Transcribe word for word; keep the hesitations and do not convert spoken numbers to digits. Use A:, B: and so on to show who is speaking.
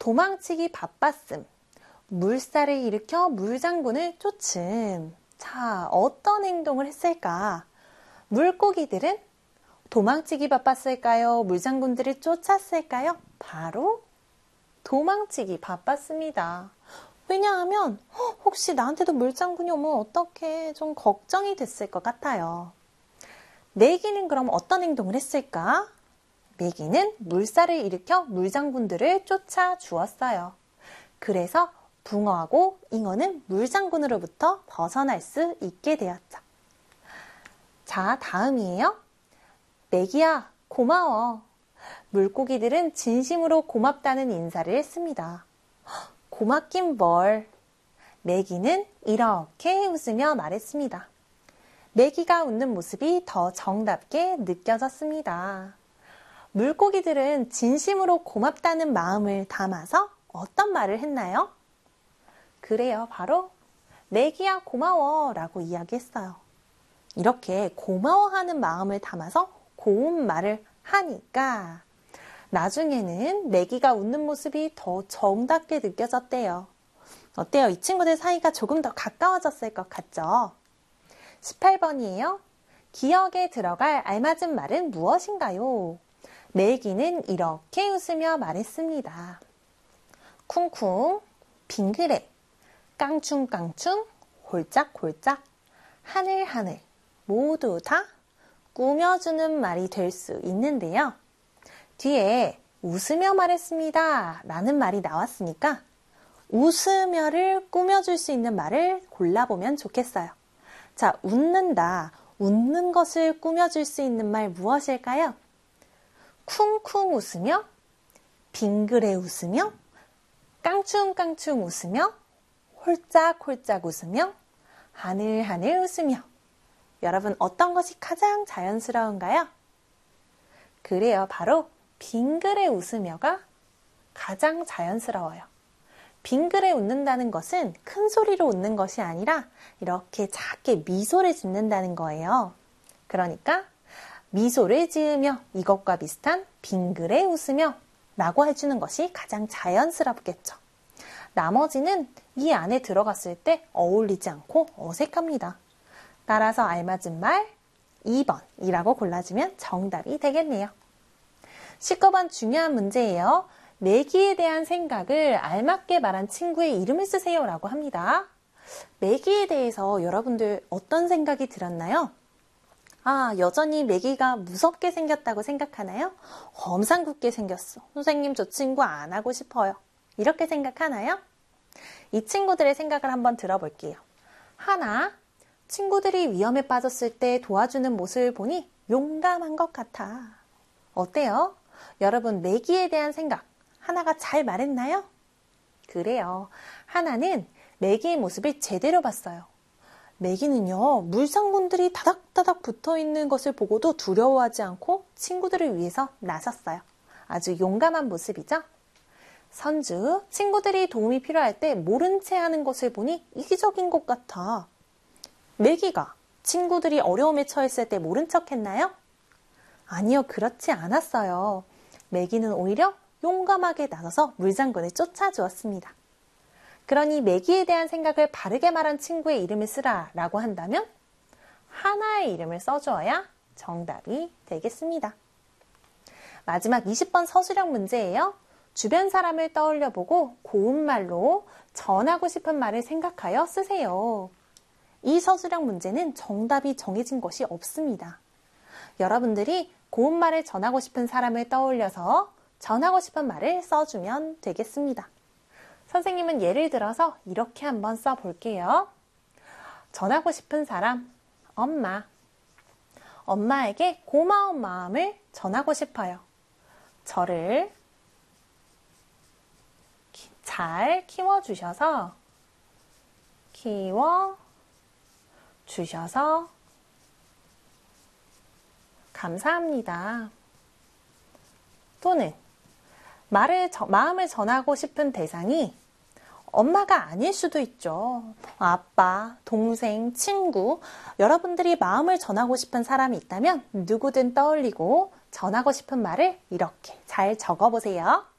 A: 도망치기 바빴음, 물살을 일으켜 물장군을 쫓음. 자, 어떤 행동을 했을까? 물고기들은 도망치기 바빴을까요? 물장군들을 쫓았을까요? 바로 도망치기 바빴습니다. 왜냐하면 혹시 나한테도 물장군이 오면 어떡해, 좀 걱정이 됐을 것 같아요. 메기는 그럼 어떤 행동을 했을까? 메기는 물살을 일으켜 물장군들을 쫓아 주었어요. 그래서 붕어하고 잉어는 물장군으로부터 벗어날 수 있게 되었죠. 자, 다음이에요. 메기야, 고마워. 물고기들은 진심으로 고맙다는 인사를 했습니다. 고맙긴 뭘. 메기는 이렇게 웃으며 말했습니다. 메기가 웃는 모습이 더 정답게 느껴졌습니다. 물고기들은 진심으로 고맙다는 마음을 담아서 어떤 말을 했나요? 그래요, 바로 메기야 고마워 라고 이야기했어요. 이렇게 고마워하는 마음을 담아서 고운 말을 하니까 나중에는 메기가 웃는 모습이 더 정답게 느껴졌대요. 어때요? 이 친구들 사이가 조금 더 가까워졌을 것 같죠? 십팔 번이에요. 기억에 들어갈 알맞은 말은 무엇인가요? 메기는 이렇게 웃으며 말했습니다. 쿵쿵, 빙그레, 깡충깡충, 홀짝홀짝, 하늘하늘 모두 다 꾸며주는 말이 될 수 있는데요. 뒤에 웃으며 말했습니다 라는 말이 나왔으니까 웃으며를 꾸며줄 수 있는 말을 골라보면 좋겠어요. 자, 웃는다, 웃는 것을 꾸며줄 수 있는 말 무엇일까요? 쿵쿵 웃으며, 빙그레 웃으며, 깡충깡충 웃으며, 홀짝홀짝 웃으며, 하늘하늘 웃으며. 여러분, 어떤 것이 가장 자연스러운가요? 그래요, 바로 빙그레 웃으며가 가장 자연스러워요. 빙그레 웃는다는 것은 큰 소리로 웃는 것이 아니라 이렇게 작게 미소를 짓는다는 거예요. 그러니까 미소를 지으며 이것과 비슷한 빙그레 웃으며 라고 해주는 것이 가장 자연스럽겠죠. 나머지는 이 안에 들어갔을 때 어울리지 않고 어색합니다. 따라서 알맞은 말 이 번이라고 골라주면 정답이 되겠네요. 십구 번 중요한 문제예요. 메기에 대한 생각을 알맞게 말한 친구의 이름을 쓰세요 라고 합니다. 메기에 대해서 여러분들 어떤 생각이 들었나요? 아, 여전히 메기가 무섭게 생겼다고 생각하나요? 엄상궂게 생겼어. 선생님, 저 친구 안 하고 싶어요. 이렇게 생각하나요? 이 친구들의 생각을 한번 들어볼게요. 하나, 친구들이 위험에 빠졌을 때 도와주는 모습을 보니 용감한 것 같아. 어때요? 여러분, 메기에 대한 생각 하나가 잘 말했나요? 그래요. 하나는 메기의 모습을 제대로 봤어요. 메기는요, 물장군들이 다닥다닥 붙어있는 것을 보고도 두려워하지 않고 친구들을 위해서 나섰어요. 아주 용감한 모습이죠? 선주, 친구들이 도움이 필요할 때 모른 채 하는 것을 보니 이기적인 것 같아. 메기가 친구들이 어려움에 처했을 때 모른 척 했나요? 아니요, 그렇지 않았어요. 메기는 오히려 용감하게 나서서 물장군을 쫓아주었습니다. 그러니 메기에 대한 생각을 바르게 말한 친구의 이름을 쓰라 라고 한다면 하나의 이름을 써주어야 정답이 되겠습니다. 마지막 이십 번 서술형 문제예요. 주변 사람을 떠올려보고 고운말로 전하고 싶은 말을 생각하여 쓰세요. 이 서술형 문제는 정답이 정해진 것이 없습니다. 여러분들이 고운말을 전하고 싶은 사람을 떠올려서 전하고 싶은 말을 써주면 되겠습니다. 선생님은 예를 들어서 이렇게 한번 써볼게요. 전하고 싶은 사람, 엄마. 엄마에게 고마운 마음을 전하고 싶어요. 저를 잘 키워주셔서, 키워주셔서 감사합니다. 또는 말을, 마음을 전하고 싶은 대상이 엄마가 아닐 수도 있죠. 아빠, 동생, 친구, 여러분들이 마음을 전하고 싶은 사람이 있다면 누구든 떠올리고 전하고 싶은 말을 이렇게 잘 적어보세요.